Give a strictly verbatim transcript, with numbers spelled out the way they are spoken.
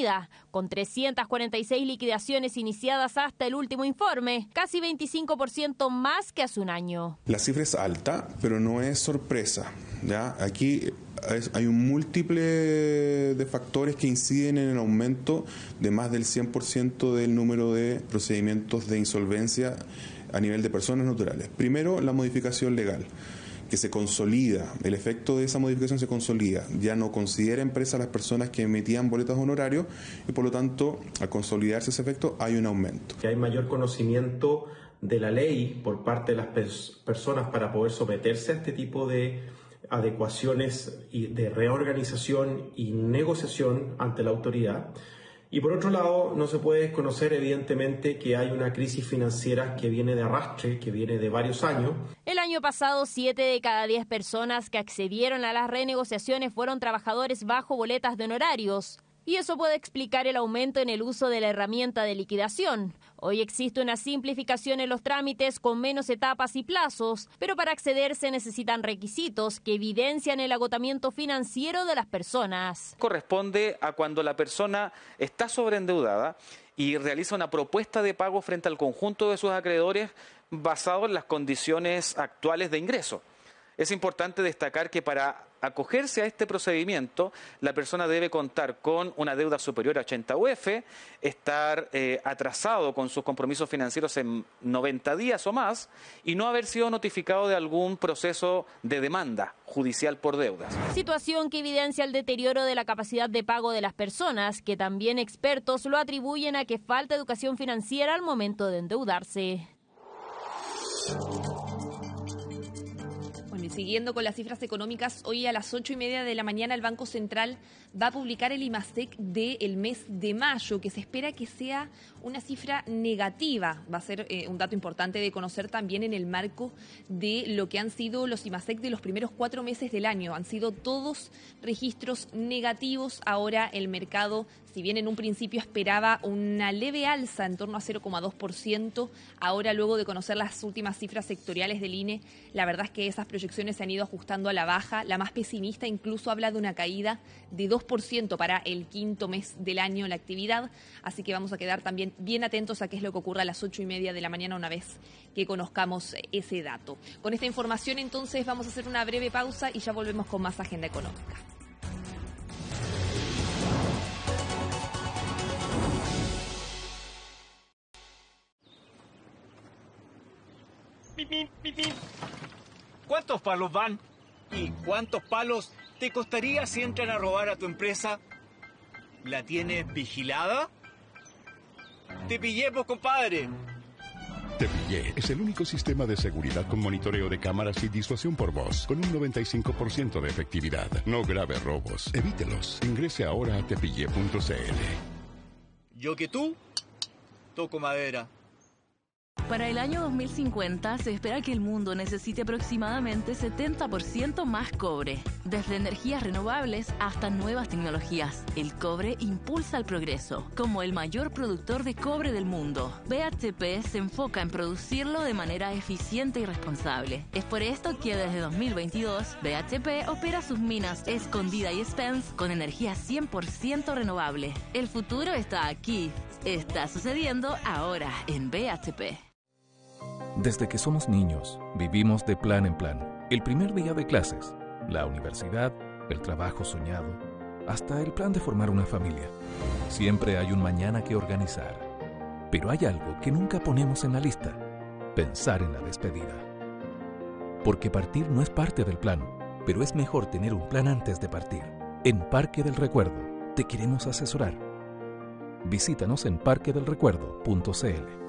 cumplida, con trescientas cuarenta y seis liquidaciones iniciadas hasta el último informe, casi veinticinco por ciento más que hace un año. La cifra es alta, pero no es sorpresa, ¿ya? Aquí hay un múltiple de factores que inciden en el aumento de más del cien por ciento del número de procedimientos de insolvencia a nivel de personas naturales. Primero, la modificación legal, que se consolida, el efecto de esa modificación se consolida, ya no considera empresa a las personas que emitían boletas de honorario y por lo tanto, al consolidarse ese efecto, hay un aumento. Que hay mayor conocimiento de la ley por parte de las pers- personas para poder someterse a este tipo de adecuaciones y de reorganización y negociación ante la autoridad. Y por otro lado, no se puede desconocer evidentemente que hay una crisis financiera que viene de arrastre, que viene de varios años. El año pasado, siete de cada diez personas que accedieron a las renegociaciones fueron trabajadores bajo boletas de honorarios. Y eso puede explicar el aumento en el uso de la herramienta de liquidación. Hoy existe una simplificación en los trámites con menos etapas y plazos, pero para acceder se necesitan requisitos que evidencian el agotamiento financiero de las personas. Corresponde a cuando la persona está sobreendeudada y realiza una propuesta de pago frente al conjunto de sus acreedores basado en las condiciones actuales de ingreso. Es importante destacar que para acogerse a este procedimiento, la persona debe contar con una deuda superior a ochenta U F, estar eh, atrasado con sus compromisos financieros en noventa días o más y no haber sido notificado de algún proceso de demanda judicial por deudas. Situación que evidencia el deterioro de la capacidad de pago de las personas, que también expertos lo atribuyen a que falta educación financiera al momento de endeudarse. Bueno, y siguiendo con las cifras económicas, hoy a las ocho y media de la mañana el Banco Central va a publicar el IMASEC del mes de mayo, que se espera que sea una cifra negativa. Va a ser eh, un dato importante de conocer también en el marco de lo que han sido los IMASEC de los primeros cuatro meses del año. Han sido todos registros negativos. Ahora el mercado, si bien en un principio esperaba una leve alza en torno a cero coma dos por ciento, ahora luego de conocer las últimas cifras sectoriales del I N E, la verdad es que esas proyecciones se han ido ajustando a la baja. La más pesimista incluso habla de una caída de dos por ciento para el quinto mes del año en la actividad. Así que vamos a quedar también bien atentos a qué es lo que ocurra a las ocho y media de la mañana una vez que conozcamos ese dato. Con esta información entonces vamos a hacer una breve pausa y ya volvemos con más agenda económica. ¿Cuántos palos van? ¿Y cuántos palos te costaría si entran a robar a tu empresa? ¿La tienes vigilada? ¡Te pillé, pues, compadre! Te Pillé es el único sistema de seguridad con monitoreo de cámaras y disuasión por voz, con un noventa y cinco por ciento de efectividad. No grave robos. Evítelos. Ingrese ahora a tepillé punto c l. Yo que tú, toco madera. Para el año dos mil cincuenta se espera que el mundo necesite aproximadamente setenta por ciento más cobre. Desde energías renovables hasta nuevas tecnologías, el cobre impulsa el progreso. Como el mayor productor de cobre del mundo, B H P se enfoca en producirlo de manera eficiente y responsable. Es por esto que desde dos mil veintidós, B H P opera sus minas Escondida y Spence con energía cien por ciento renovable. El futuro está aquí. Está sucediendo ahora en B H P. Desde que somos niños, vivimos de plan en plan. El primer día de clases, la universidad, el trabajo soñado, hasta el plan de formar una familia. Siempre hay un mañana que organizar. Pero hay algo que nunca ponemos en la lista: pensar en la despedida. Porque partir no es parte del plan, pero es mejor tener un plan antes de partir. En Parque del Recuerdo, te queremos asesorar. Visítanos en parque del recuerdo punto c l.